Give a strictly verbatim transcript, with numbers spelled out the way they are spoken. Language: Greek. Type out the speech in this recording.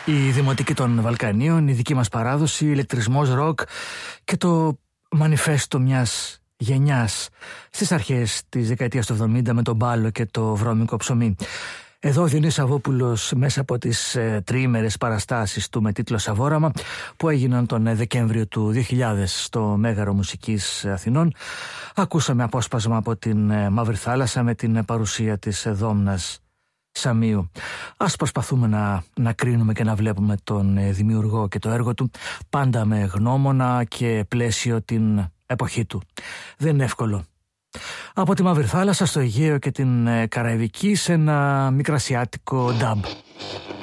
Η δημοτική των Βαλκανίων, η δική μας παράδοση, ηλεκτρισμός, ροκ και το μανιφέστο μιας γενιάς στις αρχές της δεκαετίας του εβδομήντα με τον μπάλο και το βρώμικο ψωμί. Εδώ ο Διονύσης Σαββόπουλος μέσα από τις ε, τριήμερες παραστάσεις του με τίτλο Σαβόραμα που έγιναν τον ε, Δεκέμβριο του δύο χιλιάδες στο Μέγαρο Μουσικής Αθηνών. Ακούσαμε απόσπασμα από την ε, Μαύρη Θάλασσα με την ε, παρουσία της ε, Δόμνας Σαμίου. Ας προσπαθούμε να, να κρίνουμε και να βλέπουμε τον ε, δημιουργό και το έργο του πάντα με γνώμονα και πλαίσιο την εποχή του. Δεν είναι εύκολο. Από τη Μαύρη Θάλασσα στο Αιγαίο και την Καραϊβική σε ένα μικρασιάτικο νταμπ.